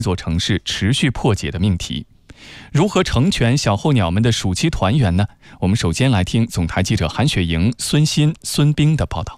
座城市持续破解的命题。如何成全小候鸟们的暑期团圆呢？我们首先来听总台记者韩雪莹、孙鑫、孙冰的报道。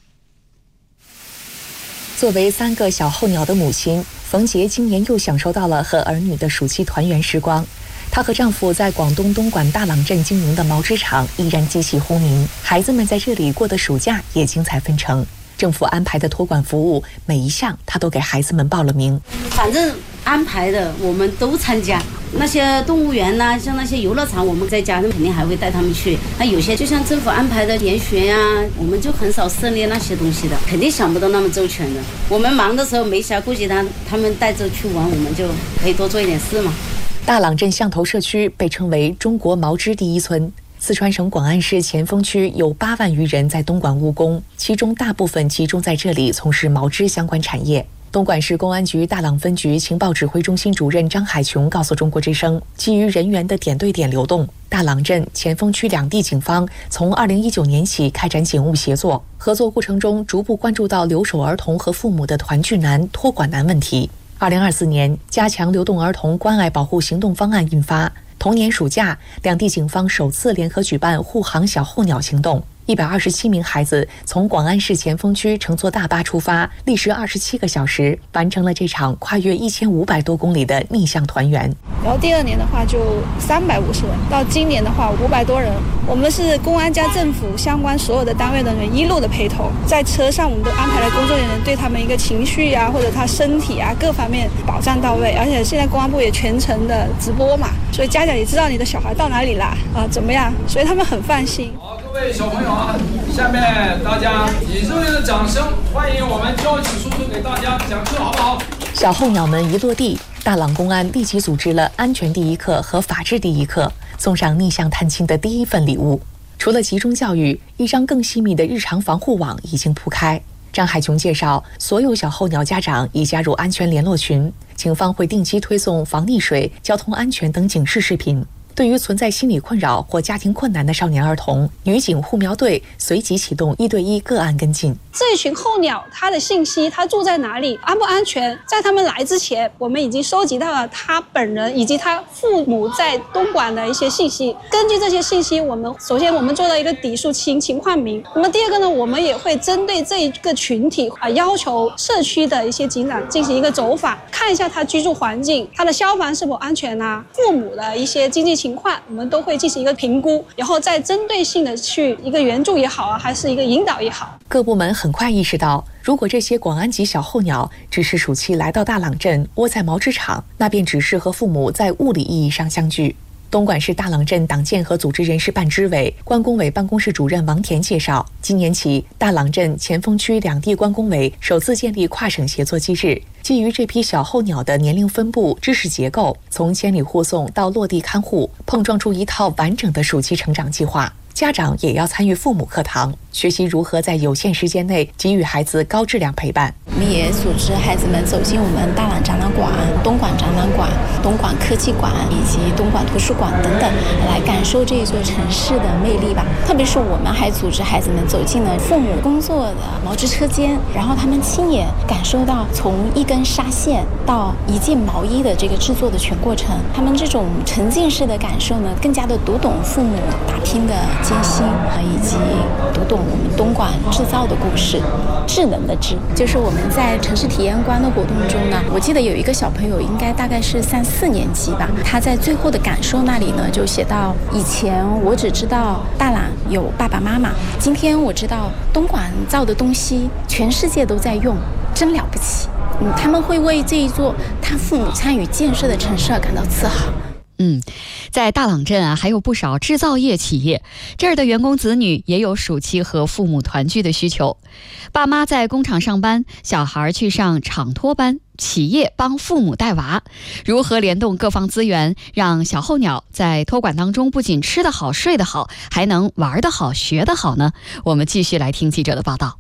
作为3个小候鸟的母亲，冯杰今年又享受到了和儿女的暑期团圆时光。她和丈夫在广东东莞大朗镇经营的毛织厂依然鸡气轰鸣，孩子们在这里过的暑假也精彩纷呈。政府安排的托管服务，每一项她都给孩子们报了名。 反正安排的我们都参加，那些动物园呐，像那些游乐场，我们在家人肯定还会带他们去。那有些就像政府安排的研学呀，我们就很少涉猎那些东西的，肯定想不到那么周全的。我们忙的时候没暇顾及他们带着去玩，我们就可以多做一点事嘛。 大朗镇巷头社区被称为中国毛织第一村。四川省广安市前锋区有8万余人在东莞务工，其中大部分集中在这里从事毛织相关产业。东莞市公安局大朗分局情报指挥中心主任张海琼告诉中国之声，基于人员的点对点流动，大朗镇、前锋区2地警方从2019年起开展警务协作，合作过程中逐步关注到留守儿童和父母的团聚难、托管难问题。2024年，加强流动儿童关爱保护行动方案印发。同年暑假，2地警方首次联合举办护航小候鸟行动。127名孩子从广安市前锋区乘坐大巴出发，历时27个小时，完成了这场跨越1500多公里的逆向团圆。 然后第2年的话就350人，到今年的话500多人。我们是公安加政府相关所有的单位人员一路的陪同，在车上我们都安排了工作人员，对他们一个情绪啊或者他身体啊各方面保障到位。而且现在公安部也全程的直播嘛，所以家长也知道你的小孩到哪里啦怎么样，所以他们很放心。 各位小朋友啊，下面大家以热烈的掌声欢迎我们交警叔叔给大家讲课，好不好？ 小候鸟们一落地，大朗公安立即组织了安全第一课和法治第一课，送上逆向探亲的第一份礼物。除了集中教育，一张更细密的日常防护网已经铺开。张海琼介绍，所有小候鸟家长已加入安全联络群，警方会定期推送防溺水、交通安全等警示视频。对于存在心理困扰或家庭困难的少年儿童，女警护苗队随即启动1对1个案跟进。 这一群候鸟，它的信息，它住在哪里，安不安全，在他们来之前，我们已经收集到了他本人以及他父母在东莞的一些信息。根据这些信息，首先我们做了一个底数情况名。那么第2个呢，我们也会针对这一个群体要求社区的一些警长进行一个走访，看一下他居住环境，他的消防是否安全啊，父母的一些经济情况，我们都会进行一个评估，然后再针对性的去一个援助也好啊，还是一个引导也好。 各部门很快意识到，如果这些广安籍小候鸟只是暑期来到大朗镇窝在毛织厂，那便只是和父母在物理意义上相聚。东莞市大朗镇党建和组织人事办支委关工委办公室主任王田介绍，今年起，大朗镇、前锋区2地关工委首次建立跨省协作机制，基于这批小候鸟的年龄分布、知识结构，从千里护送到落地看护，碰撞出一套完整的暑期成长计划。家长也要参与父母课堂，学习如何在有限时间内给予孩子高质量陪伴。 我们也组织孩子们走进我们大朗展览馆、东莞展览馆、东莞科技馆以及东莞图书馆等等，来感受这一座城市的魅力吧。特别是我们还组织孩子们走进了父母工作的毛织车间，然后他们亲眼感受到从一根纱线到一件毛衣的这个制作的全过程。他们这种沉浸式的感受呢，更加的读懂父母打拼的艰辛以及读懂我们东莞制造的故事。智能的智，就是我们在城市体验馆的活动中呢，我记得有一个小朋友应该大概是3、4年级吧，他在最后的感受那里呢就写到，以前我只知道大朗有爸爸妈妈，今天我知道东莞造的东西全世界都在用，真了不起。他们会为这一座他父母参与建设的城市而感到自豪。 在大朗镇还有不少制造业企业，这儿的员工子女也有暑期和父母团聚的需求。爸妈在工厂上班，小孩去上厂托班，企业帮父母带娃，如何联动各方资源，让小候鸟在托管当中不仅吃得好、睡得好，还能玩得好、学得好呢？我们继续来听记者的报道。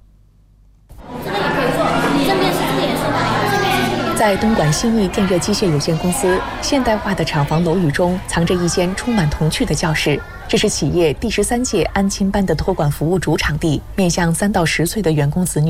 在东莞新义电热机械有限公司，现代化的厂房楼宇中藏着一间充满童趣的教室，这是企业第13届安亲班的托管服务主场地，面向3到10岁的员工子女。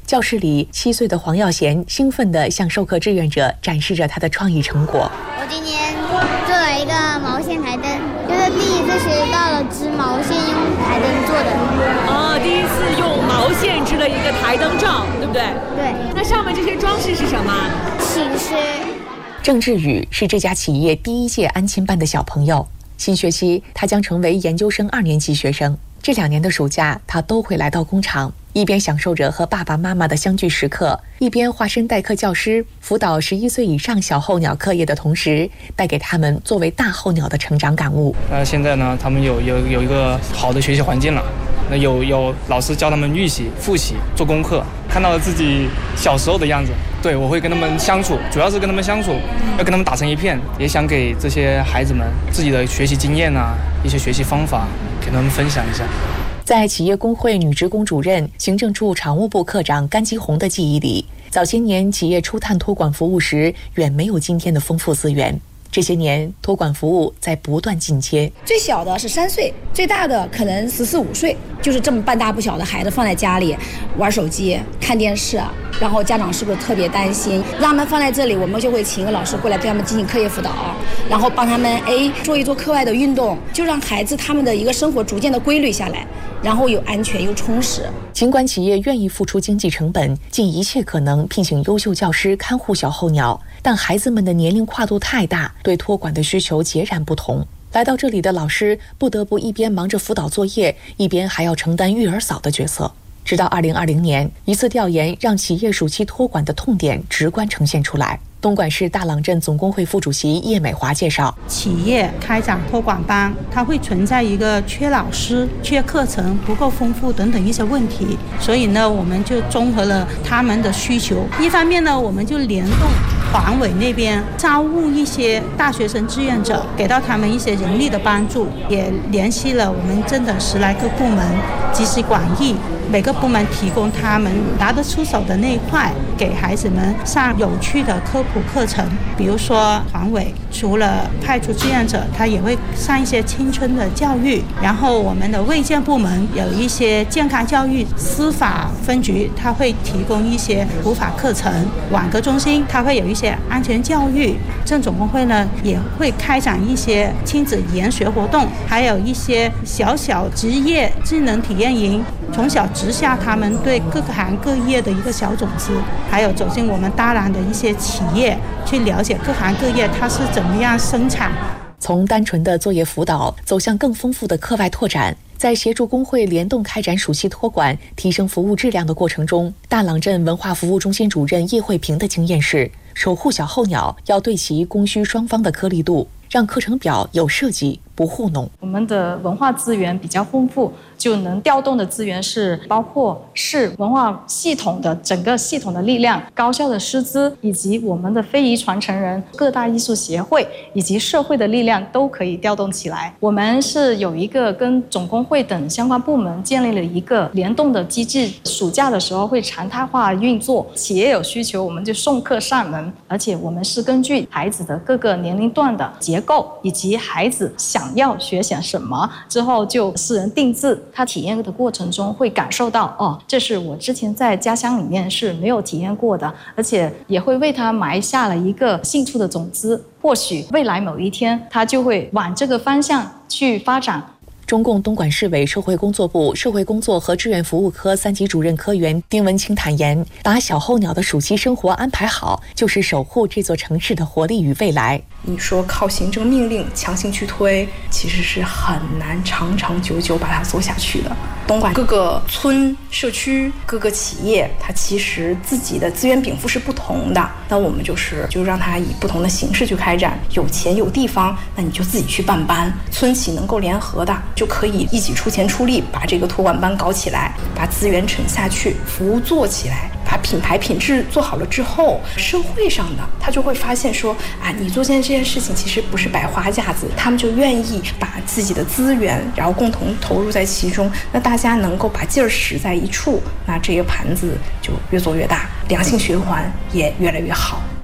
教室里7岁的黄耀贤兴奋地向授课志愿者展示着他的创意成果。 我今天做了一个毛线台灯，就是第一次学到了织毛线用台灯做的。 第一次用毛线织了一个台灯罩，对不对？ 对。 那上面这些装饰是什么？ 寝室。 郑志宇是这家企业第1届安亲班的小朋友，新学期他将成为研究生2年级学生。这2年的暑假，他都会来到工厂，一边享受着和爸爸妈妈的相聚时刻，一边化身代课教师，辅导11岁以上小候鸟课业的同时，带给他们作为大候鸟的成长感悟。 现在呢，他们有一个好的学习环境了。那有老师教他们预习、复习、做功课，看到了自己小时候的样子。对，我会跟他们相处，主要是跟他们相处，要跟他们打成一片，也想给这些孩子们自己的学习经验啊，一些学习方法，给他们分享一下。 在企业工会女职工主任、行政处常务部科长甘基红的记忆里，早些年企业初探托管服务时，远没有今天的丰富资源。这些年，托管服务在不断进阶。 最小的是3岁，最大的可能14、15岁，就是这么半大不小的孩子放在家里玩手机、看电视，然后家长是不是特别担心？让他们放在这里，我们就会请一个老师过来对他们进行课业辅导，然后帮他们做一做课外的运动，就让孩子他们的一个生活逐渐的规律下来，然后又安全又充实。 尽管企业愿意付出经济成本，尽一切可能聘请优秀教师看护小候鸟，但孩子们的年龄跨度太大，对托管的需求截然不同。来到这里的老师不得不一边忙着辅导作业，一边还要承担育儿嫂的角色。直到2020年，一次调研让企业暑期托管的痛点直观呈现出来。东莞市大朗镇总工会副主席叶美华介绍， 企业开展托管班，它会存在一个缺老师、缺课程不够丰富等等一些问题，所以呢，我们就综合了他们的需求。一方面呢，我们就联动环委那边招募一些大学生志愿者，给到他们一些人力的帮助，也联系了我们镇的10来个部门，集思广益，每个部门提供他们拿得出手的那一块，给孩子们上有趣的科普课程。比如说团委除了派出志愿者，他也会上一些青春的教育，然后我们的卫健部门有一些健康教育，司法分局他会提供一些普法课程，网格中心他会有一些安全教育，镇总工会呢也会开展一些亲子研学活动，还有一些小小职业智能体验营，从小植下他们对各个行各业的一个小种子，还有走进我们大朗的一些企业，去了解各行各业它是怎么样生产。 从单纯的作业辅导走向更丰富的课外拓展，在协助工会联动开展暑期托管、提升服务质量的过程中，大朗镇文化服务中心主任叶慧平的经验是，守护小候鸟要对齐供需双方的颗粒度，让课程表有设计，不糊弄。 我们的文化资源比较丰富，就能调动的资源是包括市文化系统的整个系统的力量、高校的师资，以及我们的非遗传承人、各大艺术协会以及社会的力量都可以调动起来。我们是有一个跟总工会等相关部门建立了一个联动的机制，暑假的时候会常态化运作，企业有需求我们就送课上门，而且我们是根据孩子的各个年龄段的结构以及孩子想要学些什么之后就私人定制。他体验的过程中会感受到，这是我之前在家乡里面是没有体验过的，而且也会为他埋下了一个兴趣的种子，或许未来某一天他就会往这个方向去发展。 中共东莞市委社会工作部社会工作和志愿服务科3级主任科员丁文清坦言，把小候鸟的暑期生活安排好，就是守护这座城市的活力与未来。 你说靠行政命令强行去推，其实是很难长长久久把它做下去的。东莞各个村、社区、各个企业，它其实自己的资源禀赋是不同的，那我们就让它以不同的形式去开展。有钱有地方，那你就自己去办班，村企能够联合的，就可以一起出钱出力把这个托管班搞起来，把资源沉下去，服务做起来，把品牌品质做好了之后，社会上的他就会发现说，你做这件事情其实不是摆花架子，他们就愿意把自己的资源然后共同投入在其中，那大家能够把劲儿使在一处，那这个盘子就越做越大，良性循环也越来越好。